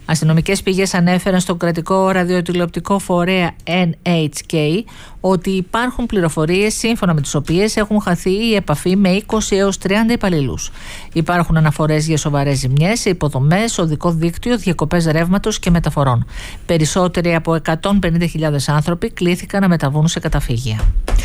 Αστυνομικές πηγές ανέφεραν στον κρατικό ραδιοτηλεοπτικό φορέα NHK ότι υπάρχουν πληροφορίες σύμφωνα με τις οποίες έχουν χαθεί η επαφή με 20 έως 30 υπαλλήλους. Υπάρχουν αναφορές για σοβαρές ζημιές σε υποδομές, οδικό δίκτυο, διακοπές ρεύματος και μεταφορών. Περισσότεροι από 150.000 άνθρωποι κλήθηκαν να μεταβούν σε καταφύγια.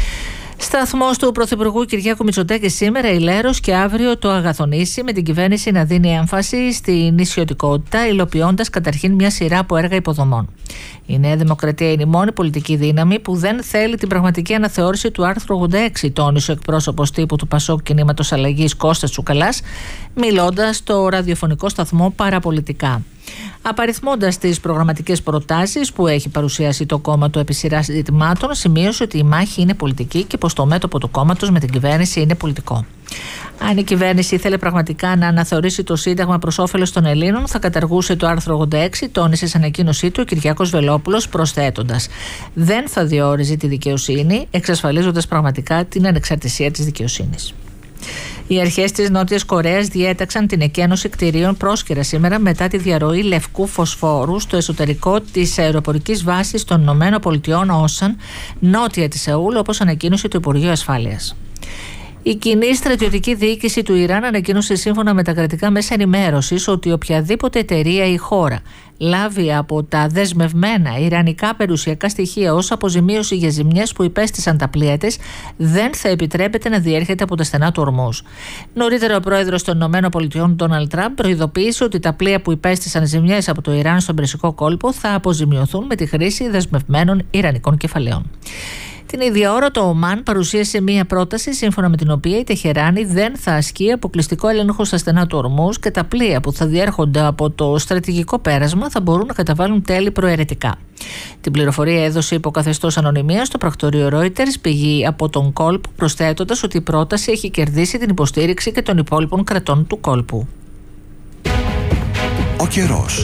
Σταθμός του Πρωθυπουργού Κυριάκου Μητσοτάκη σήμερα η Λέρος και αύριο το Αγαθονήσι, με την κυβέρνηση να δίνει έμφαση στη νησιωτικότητα, υλοποιώντας καταρχήν μια σειρά από έργα υποδομών. Η Νέα Δημοκρατία είναι η μόνη πολιτική δύναμη που δεν θέλει την πραγματική αναθεώρηση του άρθρου 86, τόνισε ο εκπρόσωπος τύπου του Πασόκ Κινήματος Αλλαγής Κώστας Τσουκαλάς, μιλώντας στο ραδιοφωνικό σταθμό Παραπολιτικά. Απαριθμώντας τις προγραμματικές προτάσεις που έχει παρουσιάσει το κόμμα του επί σειρά ζητημάτων, σημείωσε ότι η μάχη είναι πολιτική και πως το μέτωπο του κόμματος με την κυβέρνηση είναι πολιτικό. Αν η κυβέρνηση ήθελε πραγματικά να αναθεωρήσει το Σύνταγμα προς όφελος των Ελλήνων, θα καταργούσε το άρθρο 86, τόνισε σε ανακοίνωσή του ο Κυριάκος Βελόπουλος, προσθέτοντας: δεν θα διόριζε τη δικαιοσύνη, εξασφαλίζοντας πραγματικά την ανεξαρτησία της δικαιοσύνης. Οι αρχές της Νότιας Κορέας διέταξαν την εκένωση κτηρίων πρόσκαιρα σήμερα μετά τη διαρροή λευκού φωσφόρου στο εσωτερικό της αεροπορικής βάσης των ΗΠΑ Όσαν, νότια της Σεούλ, όπως ανακοίνωσε το Υπουργείο Ασφάλειας. Η κοινή στρατιωτική διοίκηση του Ιράν ανακοίνωσε σύμφωνα με τα κρατικά μέσα ενημέρωσης ότι οποιαδήποτε εταιρεία ή χώρα λάβει από τα δεσμευμένα ιρανικά περιουσιακά στοιχεία ως αποζημίωση για ζημιές που υπέστησαν τα πλοία της, δεν θα επιτρέπεται να διέρχεται από τα στενά του Ορμούζ. Νωρίτερα, ο πρόεδρος των ΗΠΑ, Ντόναλντ Τραμπ, προειδοποίησε ότι τα πλοία που υπέστησαν ζημιές από το Ιράν στον Περσικό κόλπο θα αποζημιωθούν με τη χρήση δεσμευμένων ιρανικών κεφαλαίων. Την ίδια ώρα, το Ομάν παρουσίασε μία πρόταση σύμφωνα με την οποία η Τεχεράνη δεν θα ασκεί αποκλειστικό έλεγχο στα στενά του Ορμούζ και τα πλοία που θα διέρχονται από το στρατηγικό πέρασμα θα μπορούν να καταβάλουν τέλη προαιρετικά. Την πληροφορία έδωσε υπό καθεστώς ανωνυμίας στο πρακτορείο Reuters, πηγή από τον κόλπο, προσθέτοντας ότι η πρόταση έχει κερδίσει την υποστήριξη και των υπόλοιπων κρατών του κόλπου. Ο καιρός.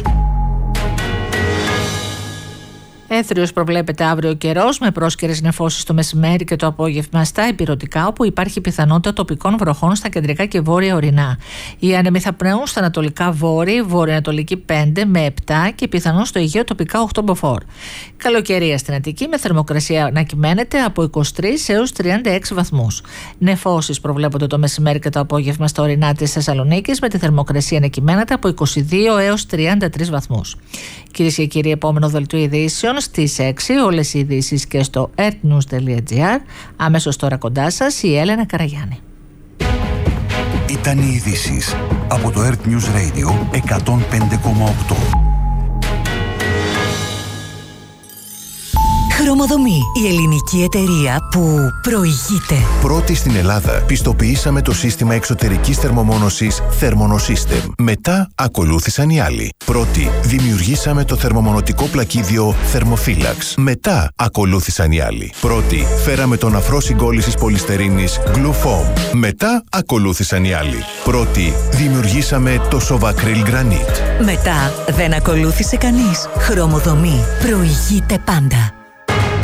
Έθριος προβλέπεται αύριο καιρός, με πρόσκαιρες νεφώσεις το μεσημέρι και το απόγευμα στα ηπειρωτικά, όπου υπάρχει πιθανότητα τοπικών βροχών στα κεντρικά και βόρεια ορεινά. Οι άνεμοι θα πνέουν στα ανατολικά βόρεια, βορειοανατολική 5 με 7 και πιθανόν στο Αιγαίο τοπικά 8 μποφόρ. Καλοκαιρία στην Αττική, με θερμοκρασία να κυμαίνεται από 23 έως 36 βαθμούς. Νεφώσεις προβλέπονται το μεσημέρι και το απόγευμα στα ορεινά της Θεσσαλονίκης, με τη θερμοκρασία να κυμαίνεται από 22 έως 33 βαθμούς. Κυρίες και κύριοι, επόμενο δελτίο ειδήσεων στις 6, όλες οι ειδήσεις και στο earthnews.gr. Αμέσως τώρα κοντά σας η Έλενα Καραγιάννη. Ήταν οι ειδήσεις από το Earth News Radio 105,8. Χρωμοδομή, η ελληνική εταιρεία που προηγείται. Πρώτη στην Ελλάδα πιστοποιήσαμε το σύστημα εξωτερικής θερμομόνωσης Thermonosystem. Μετά ακολούθησαν οι άλλοι. Πρώτη δημιουργήσαμε το θερμομονωτικό πλακίδιο Thermophilax. Μετά ακολούθησαν οι άλλοι. Πρώτη φέραμε τον αφρό συγκόλλησης πολυστερίνης Glufoam. Μετά ακολούθησαν οι άλλοι. Πρώτη δημιουργήσαμε το Sovacryl Granite. Μετά δεν ακολούθησε κανείς. Χρωμοδομή προηγείται πάντα.